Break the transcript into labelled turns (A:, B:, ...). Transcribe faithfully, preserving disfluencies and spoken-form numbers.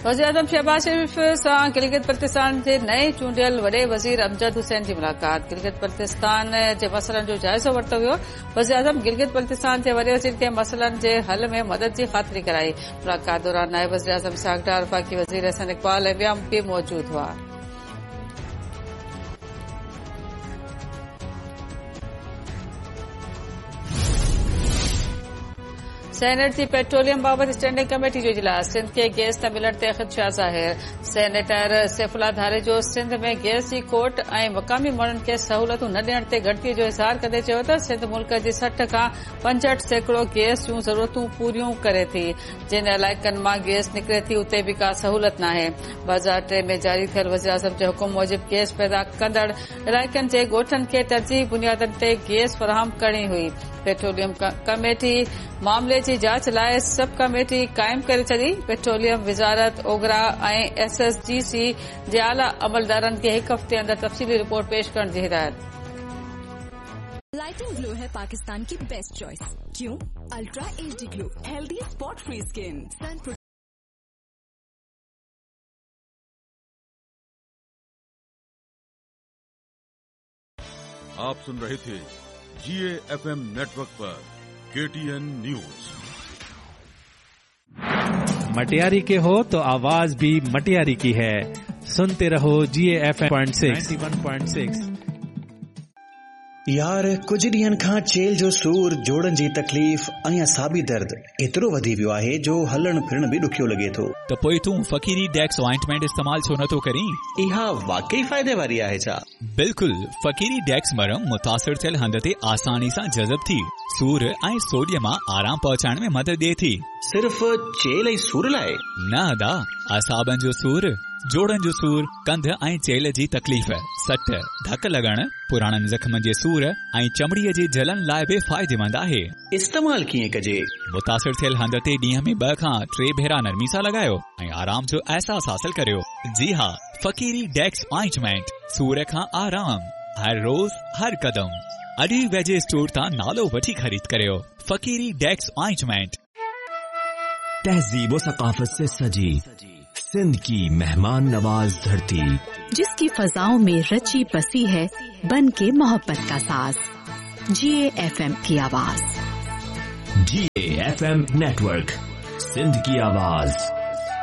A: वज़ीर-ए-आज़म शहबाज शरीफ़ सां गिलगित बल्तिस्तान जे नए चूंडियल वॾे वज़ीर अमजद हुसैन जी मुलाक़ात। गिलगित बल्तिस्तान जे मसइलनि जो जाइज़ो वरितो वियो। वज़ीर-ए-आज़म गिलगित बल्तिस्तान जे वॾे वज़ीर खे मसइलनि जे हल में मदद जी ख़ातिरी कराई। मुलाक़ात दौरान नायब वज़ीर-ए-आज़म सां गॾु वफ़ाक़ी वज़ीर अहसन इक़बाल ऐं ॿिया मुखी मौजूद हुआ। सेनेट जी पेट्रोलियम बाबति स्टैंडिंग कमेटी जो इजलास। सिंध खे गैस न मिलण ते ख़दशा ज़ाहिर। सेनेटर सैफुल्ला धारे जो सिंध में गैस जी खोट ऐं मक़ामी माण्हुनि खे सहूलियतूं न ॾियण ते घटितीअ जो इज़हार कंदे चयो त सिंध मुल्क जी सठ खां पंजहठि सैकड़ो गैस जूं ज़रूरतूं पूरियूं करे थी। जिन इलाइक़नि मां गैस निकिरे थी उते बि का सहूलियत नाहे। ॿ हज़ार टे में जारी थियल वज़ीर-ए-आज़म जे हुकुम मूजिबि गैस पैदा कंदड़ इलाइक़नि जे ॻोठनि खे तरजीही बुनियादनि ते गैस फराहम करणी हुई। पेट्रोलियम कमेटी मामले जी जांच लाइ सब कमेटी क़ाइम करे छॾी। पेट्रोलियम विज़ारत ओगरा ऐं एस एस जी सी जे आला अमलदारनि खे हिकु हफ़्ते अंदर तफ़सीली रिपोर्ट पेश करण जी हिदायत।
B: लाइटिंग ग्लो है पाकिस्तान की बेस्ट चॉइस। क्यों? Ultra HD glow, healthy spot free skin.
C: आप सुन रहे थे जीए एफएम नेटवर्क पर केटीएन न्यूज।
D: मटियारी के हो तो आवाज भी मटियारी की है। सुनते रहो जीए एफएम पॉइंट सिक्स।
E: यार कुछ ॾींहनि खां चेल जो सूर, जोड़नि जी तकलीफ़ ऐं असाबी दर्द एतिरो वधी वियो आहे जो हलण फिरण बि ॾुखियो लॻे थो।
F: त पोइ तूं फकीरी डेक्स ऑइंटमेंट इस्तेमाल छो नथो करीं?
E: इहा वाकई फ़ाइदे वारी आहे छा?
F: बिल्कुल। फकीरी डेक्स मरम मुतासिर थियल हंध ते आसानी सां जज़ब थी सूर ऐं सोडियम मां आराम पहुचाइण में मदद ॾिए थी।
E: सिर्फ़ चेल ऐं सूर लाइ?
F: न अदा, असाबनि जो सूर, जोड़नि जो सूर, कंध ऐं चेल जी तकलीफ़, सट, धक लॻण, पुराणनि ज़ख़्मनि जे सूर ऐं चमड़ीअ जी जलन लाइ बि फ़ाइदेमंद आहे।
E: इस्तेमाल कीअं कजे?
F: मुतासिर थियल हंध ते ॾींहं में ॿ खां टे भेरा नरमी सां लॻायो ऐं आराम जो अहसास हासिल करियो। जी हा, फकीरी डेक्स ऑइंटमेंट, सूर खां आराम, हर रोज़ हर कदम। अॼु ई वेझे स्टोर तां नालो वठी ख़रीद करियो। फकीरी डेक्स ऑइंटमेंट।
G: तहजीब व सकाफत से सजी सिंध की मेहमान नवाज धरती,
B: जिसकी फजाओं में रची बसी है बन के मोहब्बत का साज। जीए एफएम की आवाज।
G: जीए एफएम नेटवर्क, सिंध की आवाज।